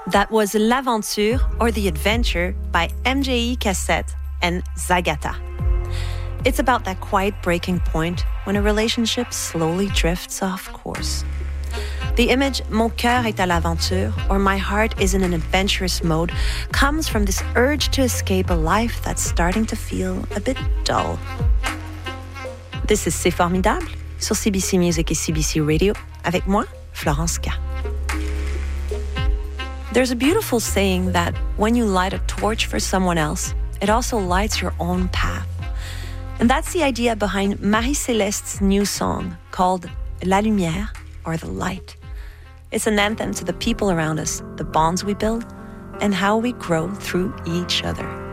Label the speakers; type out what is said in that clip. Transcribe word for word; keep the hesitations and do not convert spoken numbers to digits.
Speaker 1: That was L'Aventure or The Adventure by M J E Cassette and Zagata. It's about that quiet breaking point when a relationship slowly drifts off course. The image Mon cœur est à l'aventure or My heart is in an adventurous mode comes from this urge to escape a life that's starting to feel a bit dull. This is C'est Formidable sur C B C Music et C B C Radio avec moi, Florence K. There's a beautiful saying that when you light a torch for someone else, it also lights your own path. And that's the idea behind Marie-Céleste's new song called La Lumière or The Light. It's an anthem to the people around us, the bonds we build, and how we grow through each other.